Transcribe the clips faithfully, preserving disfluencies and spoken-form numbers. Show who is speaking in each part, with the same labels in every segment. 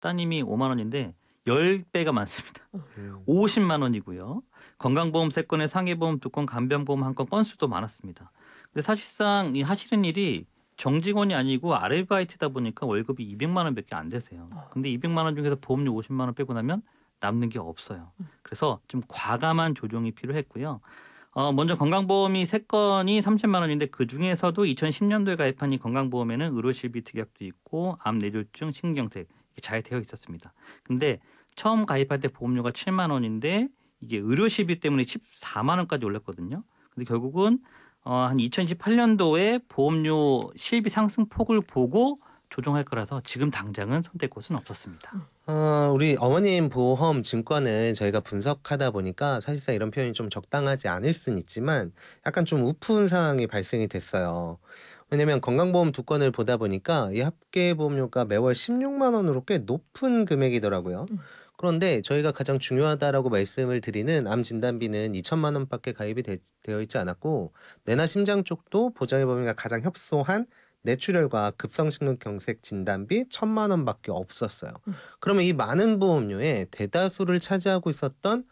Speaker 1: 따님이 오만 원인데 십 배가 많습니다.
Speaker 2: 음.
Speaker 1: 오십만 원이고요. 건강보험 세 건에 상해보험 두 건, 간병보험 한 건 건수도 많았습니다. 근데 사실상 이 하시는 일이 정직원이 아니고 아르바이트다 보니까 월급이 이백만 원밖에 안 되세요. 근데 이백만 원 중에서 보험료 오십만 원 빼고 나면 남는 게 없어요. 그래서 좀 과감한 조정이 필요했고요. 어 먼저 건강보험이 세 건이 삼천만 원인데 그중에서도 이천십 년도에 가입한 이 건강보험에는 의료실비 특약도 있고 암, 뇌졸중, 신경색 이게 잘 되어 있었습니다. 근데 처음 가입할 때 보험료가 칠만 원인데 이게 의료실비 때문에 십사만 원까지 올랐거든요. 근데 결국은 어 한 이천십팔 년도에 보험료 실비 상승폭을 보고 조정할 거라서 지금 당장은 손댈 곳은 없었습니다.
Speaker 2: 어 우리 어머님 보험 증권을 저희가 분석하다 보니까 사실상 이런 표현이 좀 적당하지 않을 수는 있지만 약간 좀 우픈 상황이 발생이 됐어요. 왜냐면 건강보험 두 건을 보다 보니까 이 합계 보험료가 매월 십육만 원으로 꽤 높은 금액이더라고요.
Speaker 3: 음.
Speaker 2: 그런데 저희가 가장 중요하다라고 말씀을 드리는 암 진단비는 이천만 원밖에 가입이 되, 되어 있지 않았고 뇌나 심장 쪽도 보장의 범위가 가장 협소한 뇌출혈과 급성심근경색 진단비 천만 원밖에 없었어요.
Speaker 3: 음.
Speaker 2: 그러면 이 많은 보험료의 대다수를 차지하고 있었던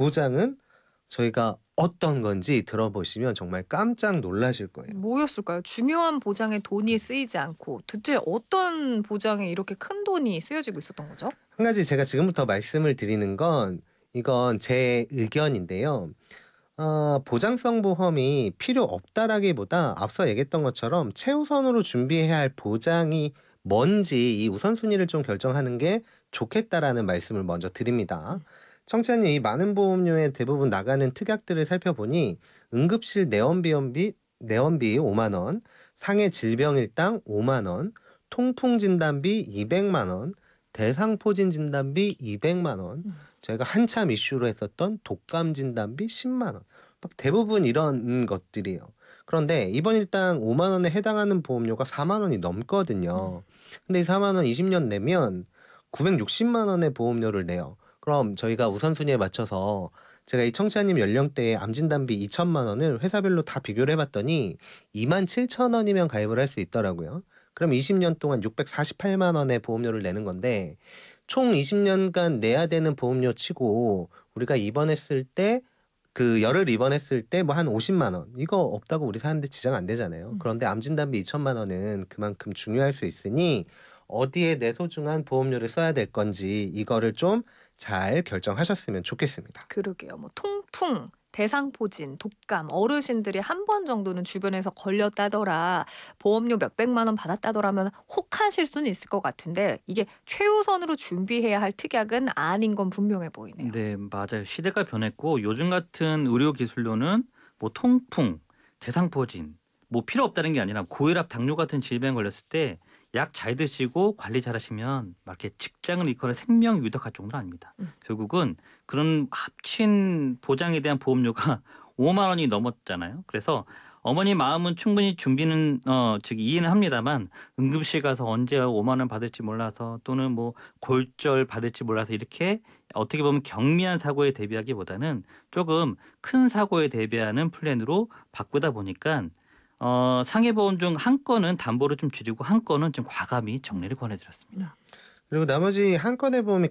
Speaker 2: 보장은 저희가 어떤 건지 들어보시면 정말 깜짝 놀라실 거예요.
Speaker 3: 뭐였을까요? 중요한 보장에 돈이 쓰이지 않고 대체 어떤 보장에 이렇게 큰 돈이 쓰여지고 있었던 거죠?
Speaker 2: 한 가지 제가 지금부터 말씀을 드리는 건 이건 제 의견인데요. 어, 보장성 보험이 필요 없다라기보다 앞서 얘기했던 것처럼 최우선으로 준비해야 할 보장이 뭔지 이 우선순위를 좀 결정하는 게 좋겠다라는 말씀을 먼저 드립니다. 청취자님, 이 많은 보험료의 대부분 나가는 특약들을 살펴보니 응급실 내원비용비, 내원비 오만 원, 상해 질병일당 오만 원, 통풍 진단비 이백만 원, 대상포진 진단비 이백만 원,
Speaker 3: 음.
Speaker 2: 저희가 한참 이슈로 했었던 독감 진단비 십만 원. 막 대부분 이런 것들이에요. 그런데 이번 일당 오만 원에 해당하는 보험료가 사만 원이 넘거든요. 근데 이 사만 원 이십 년 내면 구백육십만 원의 보험료를 내요. 그럼 저희가 우선순위에 맞춰서 제가 이 청취자님 연령대에 암 진단비 이천만 원을 회사별로 다 비교를 해봤더니 이만 칠천 원이면 가입을 할 수 있더라고요. 그럼 이십 년 동안 육백사십팔만 원의 보험료를 내는 건데 총 이십 년간 내야 되는 보험료 치고 우리가 입원했을 때 그 열을 입원했을 때 뭐 한 오십만 원 이거 없다고 우리 사는데 지장 안 되잖아요.
Speaker 3: 음.
Speaker 2: 그런데 암 진단비 이천만 원은 그만큼 중요할 수 있으니 어디에 내 소중한 보험료를 써야 될 건지 이거를 좀 잘 결정하셨으면 좋겠습니다.
Speaker 3: 그러게요. 뭐 통풍, 대상포진, 독감, 어르신들이 한 번 정도는 주변에서 걸렸다더라, 보험료 몇백만 원 받았다더라면 혹하실 수는 있을 것 같은데 이게 최우선으로 준비해야 할 특약은 아닌 건 분명해 보이네요.
Speaker 1: 네, 맞아요. 시대가 변했고 요즘 같은 의료 기술로는 뭐 통풍, 대상포진 뭐 필요 없다는 게 아니라 고혈압, 당뇨 같은 질병 걸렸을 때 약 잘 드시고 관리 잘하시면 막 이렇게 직장을 잃거나 생명 위독할 정도는 아닙니다.
Speaker 3: 음.
Speaker 1: 결국은 그런 합친 보장에 대한 보험료가 오만 원이 넘었잖아요. 그래서 어머니 마음은 충분히 준비는 어 즉 이해는 합니다만 응급실 가서 언제 오만 원 받을지 몰라서 또는 뭐 골절 받을지 몰라서 이렇게 어떻게 보면 경미한 사고에 대비하기보다는 조금 큰 사고에 대비하는 플랜으로 바꾸다 보니까 어 상해보험 중 한 건은 담보를 좀 줄이고 한 건은 좀 과감히 정리를 권해드렸습니다.
Speaker 2: 그리고 나머지 한 건의 보험이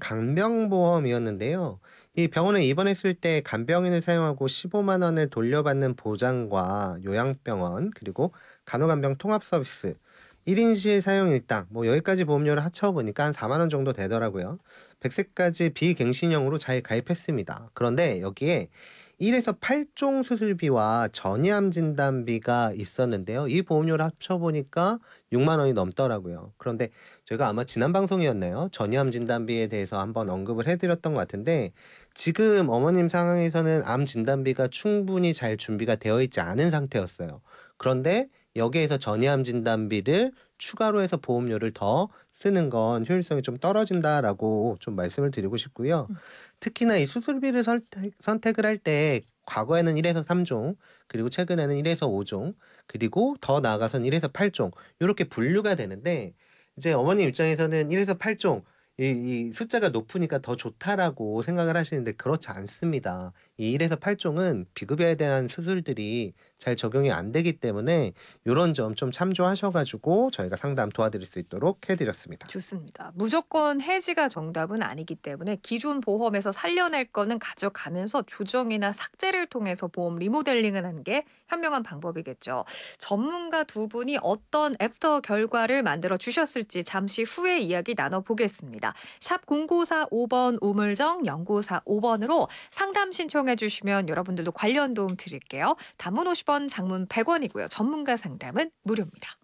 Speaker 2: 간병보험이었는데요. 이 병원에 입원했을 때 간병인을 사용하고 십오만 원을 돌려받는 보장과 요양병원 그리고 간호간병 통합 서비스 일 인실 사용 일당 뭐 여기까지 보험료를 합쳐보니까 한 사만 원 정도 되더라고요. 백 세까지 비갱신형으로 잘 가입했습니다. 그런데 여기에 일에서 팔 종 수술비와 전이암 진단비가 있었는데요. 이 보험료를 합쳐보니까 육만 원이 넘더라고요. 그런데 제가 아마 지난 방송이었나요? 전이암 진단비에 대해서 한번 언급을 해드렸던 것 같은데 지금 어머님 상황에서는 암 진단비가 충분히 잘 준비가 되어 있지 않은 상태였어요. 그런데 여기에서 전이암 진단비를 추가로 해서 보험료를 더 쓰는 건 효율성이 좀 떨어진다라고 좀 말씀을 드리고 싶고요.
Speaker 3: 음.
Speaker 2: 특히나 이 수술비를 선택, 선택을 할 때 과거에는 일에서 삼 종 그리고 최근에는 일에서 오 종 그리고 더 나아가서는 일에서 팔 종 이렇게 분류가 되는데 이제 어머님 입장에서는 일에서 팔 종 이, 이 숫자가 높으니까 더 좋다라고 생각을 하시는데 그렇지 않습니다. 이 일에서 팔 종은 비급여에 대한 수술들이 잘 적용이 안 되기 때문에 요런 점 좀 참조하셔 가지고 저희가 상담 도와드릴 수 있도록 해 드렸습니다.
Speaker 3: 좋습니다. 무조건 해지가 정답은 아니기 때문에 기존 보험에서 살려낼 거는 가져가면서 조정이나 삭제를 통해서 보험 리모델링을 하는 게 현명한 방법이겠죠. 전문가 두 분이 어떤 애프터 결과를 만들어 주셨을지 잠시 후에 이야기 나눠보겠습니다. 샵 공구사오 번 우물정 영구사오 번으로 상담 신청해 주시면 여러분들도 관련 도움 드릴게요. 단문 오십 원, 장문 백 원이고요. 전문가 상담은 무료입니다.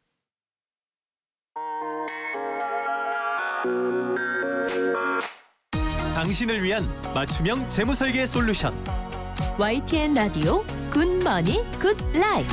Speaker 4: 당신을 위한 맞춤형 재무설계 솔루션
Speaker 5: 와이티엔 라디오 굿머니 굿라이프.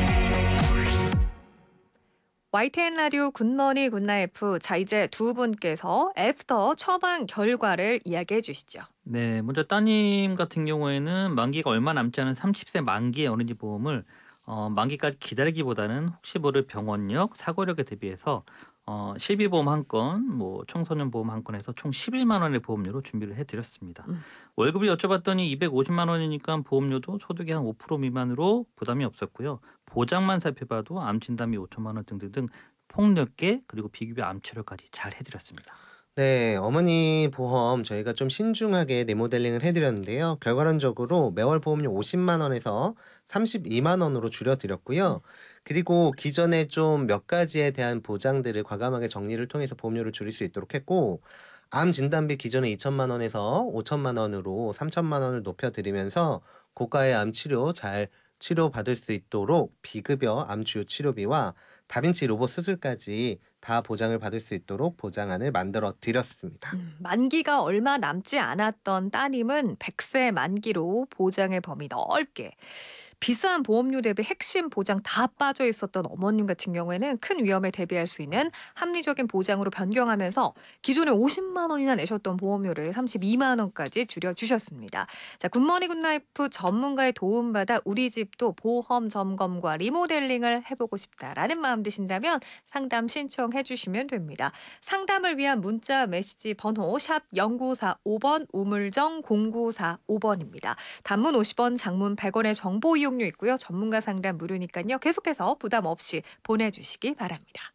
Speaker 3: 와이티엔 라디오 굿머니 굿나이프. 자, 이제 두 분께서 애프터 처방 결과를 이야기해 주시죠.
Speaker 1: 네, 먼저 따님 같은 경우에는 만기가 얼마 남지 않은 삼십 세 만기의 어린이 보험을 어, 만기까지 기다리기보다는 혹시 모를 병원력, 사고력에 대비해서 어, 실비보험 한 건, 뭐 청소년 보험 한 건에서 총 십일만 원의 보험료로 준비를 해드렸습니다.
Speaker 3: 음.
Speaker 1: 월급을 여쭤봤더니 이백오십만 원이니까 보험료도 소득의 한 오 퍼센트 미만으로 부담이 없었고요. 보장만 살펴봐도 암 진단비 오천만 원 등등등 폭넓게 그리고 비급여 암 치료까지 잘 해드렸습니다.
Speaker 2: 네, 어머니 보험 저희가 좀 신중하게 리모델링을 해드렸는데요. 결과론적으로 매월 보험료 오십만 원에서 삼십이만 원으로 줄여드렸고요. 그리고 기존에 좀 몇 가지에 대한 보장들을 과감하게 정리를 통해서 보험료를 줄일 수 있도록 했고, 암 진단비 기존에 이천만 원에서 오천만 원으로 삼천만 원을 높여드리면서 고가의 암 치료 잘 치료받을 수 있도록 비급여 암 주요 치료비와 다빈치 로봇 수술까지 다 보장을 받을 수 있도록 보장안을 만들어 드렸습니다.
Speaker 3: 음, 만기가 얼마 남지 않았던 따님은 백 세 만기로 보장의 범위 넓게, 비싼 보험료 대비 핵심 보장 다 빠져 있었던 어머님 같은 경우에는 큰 위험에 대비할 수 있는 합리적인 보장으로 변경하면서 기존에 오십만 원이나 내셨던 보험료를 삼십이만 원까지 줄여주셨습니다. 자, 굿모닝 굿나이프 전문가의 도움받아 우리 집도 보험 점검과 리모델링을 해보고 싶다라는 마음 드신다면 상담 신청해 주시면 됩니다. 상담을 위한 문자 메시지 번호 샵 영구사오 번 우물정 공구사오 번입니다. 단문 오십 원, 장문 백 원의 정보 이용료 있고요. 전문가 상담 무료니까요. 계속해서 부담 없이 보내주시기 바랍니다.